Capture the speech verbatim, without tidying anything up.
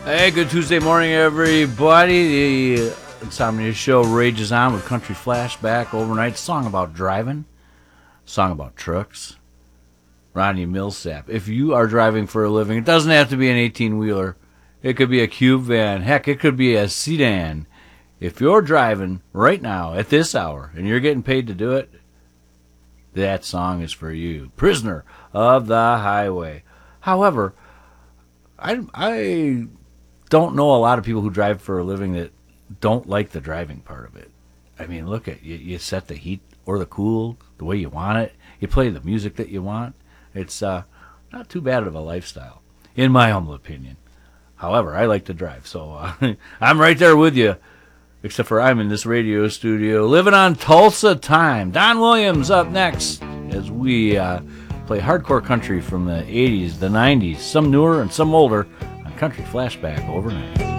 Hey, good Tuesday morning, everybody. The Insomnia Show rages on with Country Flashback overnight. Song about driving, song about trucks. Ronnie Millsap. If you are driving for a living, it doesn't have to be an eighteen-wheeler. It could be a cube van. Heck, it could be a sedan. If you're driving right now at this hour and you're getting paid to do it, that song is for you. Prisoner of the Highway. However, I, I don't know a lot of people who drive for a living that don't like the driving part of it. I mean, look at you. You set the heat or the cool the way you want it. You play the music that you want. It's uh, not too bad of a lifestyle, in my humble opinion. However, I like to drive, so uh, I'm right there with you. Except for I'm in this radio studio, living on Tulsa time. Don Williams up next as we uh, play hardcore country from the eighties, the nineties, some newer and some older, on Country Flashback overnight.